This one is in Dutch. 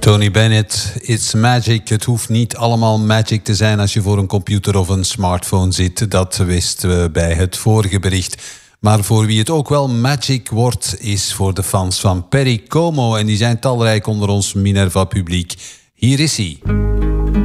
Tony Bennett, it's magic. Het hoeft niet allemaal magic te zijn als je voor een computer of een smartphone zit. Dat wisten we bij het vorige bericht. Maar voor wie het ook wel magic wordt, is voor de fans van Perry Como. En die zijn talrijk onder ons Minerva-publiek. Hier is hij.